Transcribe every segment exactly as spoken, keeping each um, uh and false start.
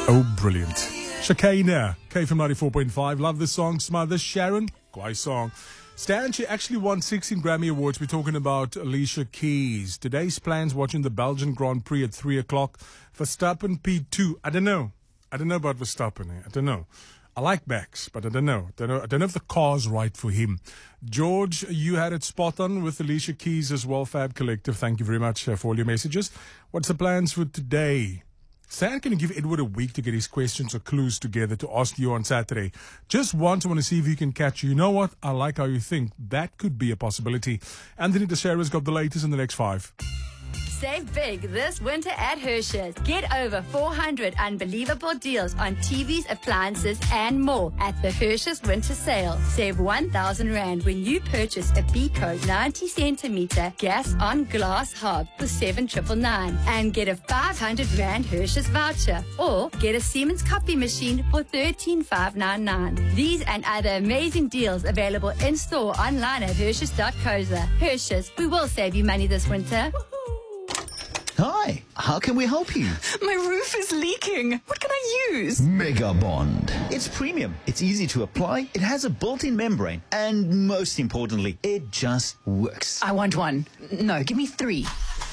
Oh, brilliant. Shakina, K from ninety-four point five. Love this song. Smother Sharon, great song. Stan, she actually won sixteen Grammy Awards. We're talking about Alicia Keys. Today's plans watching the Belgian Grand Prix at three o'clock. Verstappen P two. I don't know. I don't know about Verstappen. I don't know. I like Max, but I don't know. I don't know, I don't know if the car's right for him. George, you had it spot on with Alicia Keys as well, Fab Collective. Thank you very much uh, for all your messages. What's the plans for today? Stan can give Edward a week to get his questions or clues together to ask you on Saturday. Just once, I want to see if you can catch you. You know what? I like how you think. That could be a possibility. Anthony Teixeira's got the latest in the next five. Save big this winter at Hershey's. Get over four hundred unbelievable deals on T Vs, appliances, and more at the Hershey's Winter Sale. Save one thousand rand when you purchase a Beco ninety centimeter gas on glass hob for seven thousand nine hundred nine and get a five hundred rand Hershey's voucher. Or get a Siemens coffee machine for thirteen thousand five hundred ninety-nine. These and other amazing deals available in-store online at Hershey's dot co za. Hershey's, we will save you money this winter. Hi, how can we help you? My roof is leaking. What can I use? Mega Bond. It's premium. It's easy to apply. It has a built-in membrane. And most importantly, it just works. I want one. No, give me three.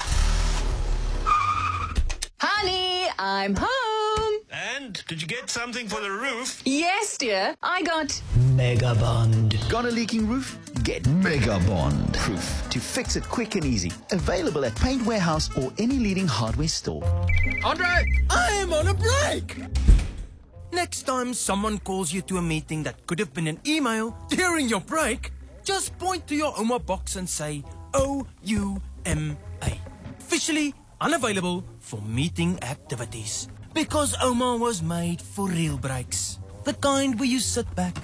Honey, I'm home. And did you get something for the roof? Yes, dear. I got Mega Bond. Got a leaking roof? Get Mega Bond Proof to fix it quick and easy. Available at Paint Warehouse or any leading hardware store. Andre, I'm on a break. Next time someone calls you to a meeting that could have been an email during your break, just point to your Oma box and say O U M A. Officially unavailable for meeting activities. Because Oma was made for real breaks. The kind where you sit back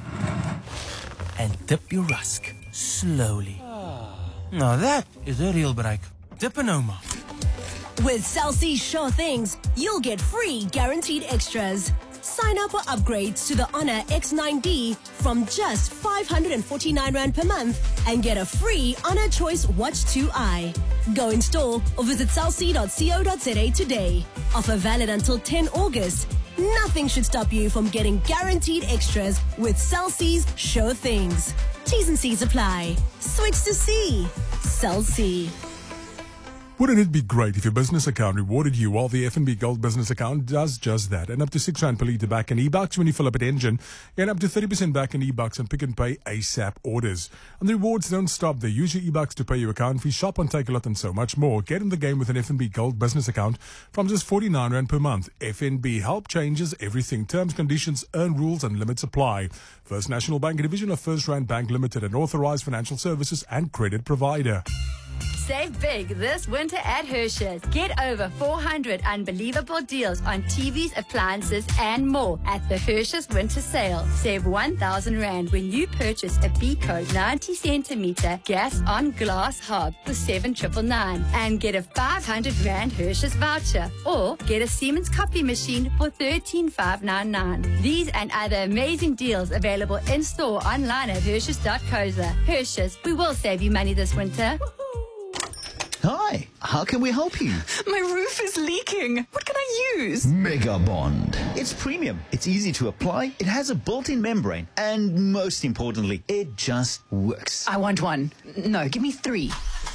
and dip your rusk slowly. Now that is a real break. Dip an Oma. With Cell C Sure Things, you'll get free guaranteed extras. Sign up or upgrades to the Honor X nine D from just five hundred forty-nine rand per month and get a free Honor Choice Watch two i. Go in store or visit cell c dot co dot za today. Offer valid until tenth of August. Nothing should stop you from getting guaranteed extras with Cell C's Sure Things. T's and C's apply. Switch to C. Cell C. Wouldn't it be great if your business account rewarded you while the F N B Gold business account does just that? And up to six rand per litre back in e-bucks when you fill up at engine, and up to thirty percent back in e-bucks and Pick and Pay ASAP orders. And the rewards don't stop there. Use your e-bucks to pay your account fee, shop on Takealot and so much more. Get in the game with an F N B Gold business account from just forty-nine rand per month. F N B, help changes everything. Terms, conditions, earn rules and limits apply. First National Bank, a division of First Rand Bank Limited, an authorized financial services and credit provider. Save big this winter at Hershey's. Get over four hundred unbelievable deals on T Vs, appliances, and more at the Hershey's Winter Sale. Save one thousand rand when you purchase a Beco ninety centimeter gas on glass hob for seven thousand nine hundred ninety-nine and get a five hundred rand Hershey's voucher. Or get a Siemens coffee machine for thirteen thousand five hundred ninety-nine. These and other amazing deals available in store online at Hershey's dot co za. Hershey's, we will save you money this winter. Hi, how can we help you? My roof is leaking. What can I use? Mega Bond. It's premium. It's easy to apply. It has a built-in membrane. And most importantly, it just works. I want one. No, give me three.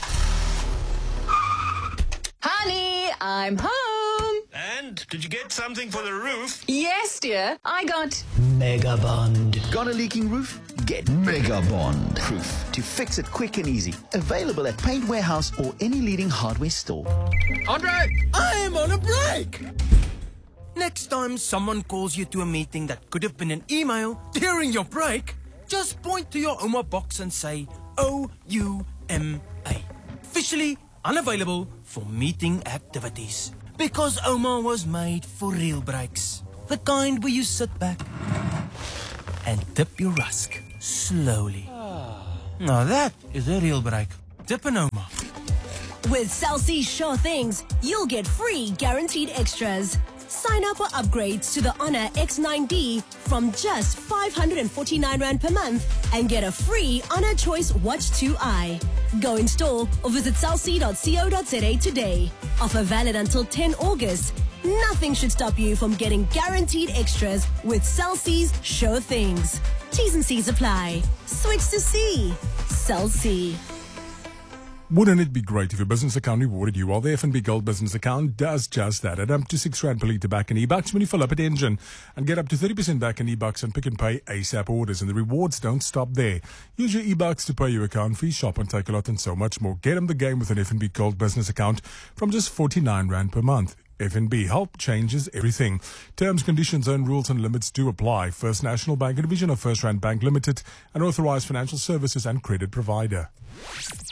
Honey, I'm home. And did you get something for the roof? Yes, dear. I got Mega Bond. Got a leaking roof? Get Mega Bond Proof to fix it quick and easy. Available at Paint Warehouse or any leading hardware store. Andre, I'm on a break. Next time someone calls you to a meeting that could have been an email during your break, just point to your Oma box and say O U M A. Officially unavailable for meeting activities. Because Oma was made for real breaks. The kind where you sit back and dip your rusk slowly. Now that is a real break. Dip an Oma. With Cell C Sure Things, you'll get free guaranteed extras. Sign up or upgrades to the Honor X nine D from just five hundred forty-nine rand per month and get a free Honor Choice Watch two i. Go in store or visit cell c dot co dot za today. Offer valid until tenth of August. Nothing should stop you from getting guaranteed extras with Cell C's Sure Things. T's and C's apply. Switch to C. Cell C. Wouldn't it be great if your business account rewarded you? Well, the F N B Gold business account does just that. At up to six rand per litre back in e-bucks when you fill up at engine, and get up to thirty percent back in e-bucks and Pick and Pay ASAP orders. And the rewards don't stop there. Use your e-bucks to pay your account fee, shop and take a lot, and so much more. Get in the game with an F N B Gold business account from just forty-nine rand per month. F N B, help changes everything. Terms, conditions, and rules and limits do apply. First National Bank, a division of First Rand Bank Limited, an authorized financial services and credit provider.